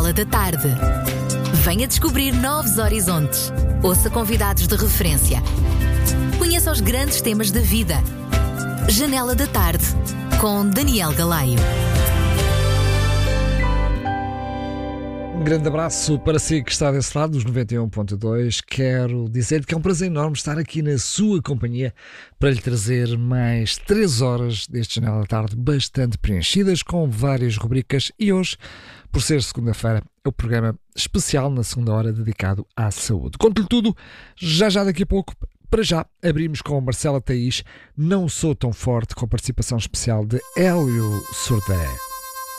Janela da Tarde. Venha descobrir novos horizontes. Ouça convidados de referência. Conheça os grandes temas da vida. Janela da Tarde, com Daniel Galaio. Um grande abraço para si que está desse lado, dos 91.2. Quero dizer que é um prazer enorme estar aqui na sua companhia para lhe trazer mais 3 horas deste Janela da Tarde bastante preenchidas, com várias rubricas, e hoje, por ser segunda-feira, é o programa especial na segunda hora dedicado à saúde. Conto-lhe tudo já daqui a pouco. Para já, abrimos com Marcela Thaís, Não Sou Tão Forte, com participação especial de Hélio Surdé.